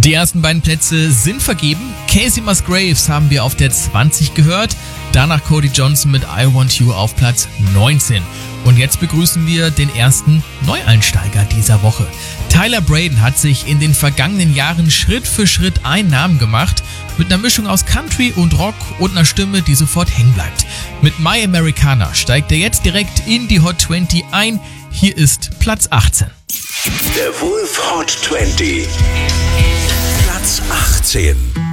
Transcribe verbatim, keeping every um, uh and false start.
Die ersten beiden Plätze sind vergeben. Casey Musgraves haben wir auf der zwanzig gehört. Danach Cody Johnson mit I Want You auf Platz neunzehn. Und jetzt begrüßen wir den ersten Neueinsteiger dieser Woche. Tyler Braden hat sich in den vergangenen Jahren Schritt für Schritt einen Namen gemacht. Mit einer Mischung aus Country und Rock und einer Stimme, die sofort hängen bleibt. Mit My Americana steigt er jetzt direkt in die Hot zwanzig ein. Hier ist Platz achtzehn. Der Wolf Hot zwanzig. Platz achtzehn.